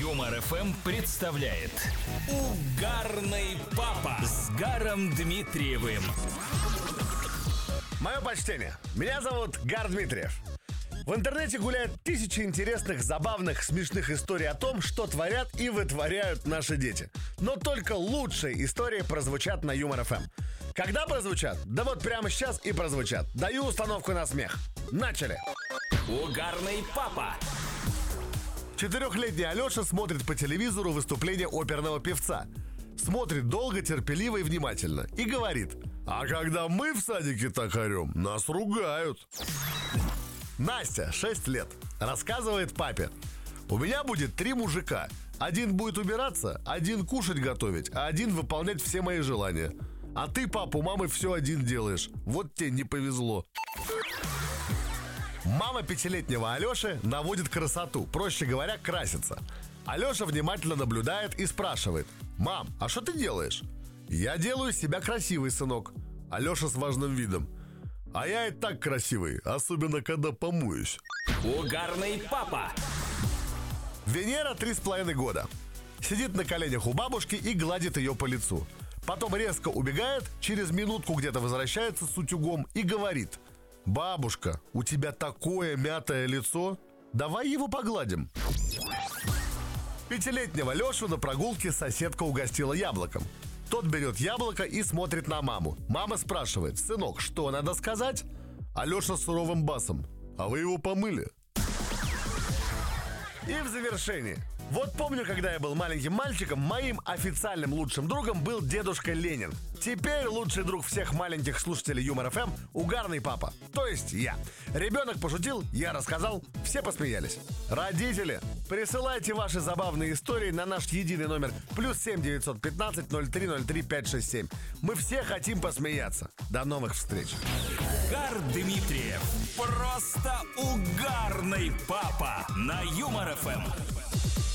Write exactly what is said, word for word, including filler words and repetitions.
Юмор эф эм представляет Угарный папа с Гаром Дмитриевым. Мое почтение. Меня зовут Гар Дмитриев. В интернете гуляют тысячи интересных, забавных, смешных историй о том, что творят и вытворяют наши дети. Но только лучшие истории прозвучат на Юмор эф эм. Когда прозвучат? Да вот прямо сейчас и прозвучат. Даю установку на смех. Начали! Угарный папа. Четырехлетний Алеша смотрит по телевизору выступление оперного певца. Смотрит долго, терпеливо и внимательно. И говорит: а когда мы в садике так орем, нас ругают. Настя, шесть лет, рассказывает папе: у меня будет три мужика. Один будет убираться, один кушать готовить, а один выполнять все мои желания. А ты, папа, у мамы все один делаешь. Вот тебе не повезло. Мама пятилетнего Алеши наводит красоту, проще говоря, красится. Алеша внимательно наблюдает и спрашивает: мам, а что ты делаешь? Я делаю себя красивый, сынок. Алеша с важным видом: а я и так красивый, особенно когда помоюсь. Угарный папа. Венера три с половиной года. Сидит на коленях у бабушки и гладит ее по лицу. Потом резко убегает, через минутку где-то возвращается с утюгом и говорит: бабушка, у тебя такое мятое лицо, давай его погладим. Пятилетнего Лешу на прогулке соседка угостила яблоком. Тот берет яблоко и смотрит на маму. Мама спрашивает: сынок, что надо сказать? А Леша с суровым басом: а вы его помыли? И в завершении. Вот помню, когда я был маленьким мальчиком, моим официальным лучшим другом был дедушка Ленин. Теперь лучший друг всех маленьких слушателей Юмор эф эм – угарный папа. То есть я. Ребенок пошутил, я рассказал, все посмеялись. Родители, присылайте ваши забавные истории на наш единый номер плюс семь девятьсот пятнадцать ноль три ноль три пять шесть семь. Мы все хотим посмеяться. До новых встреч. Гар Дмитриев. Просто угарный папа на Юмор эф эм.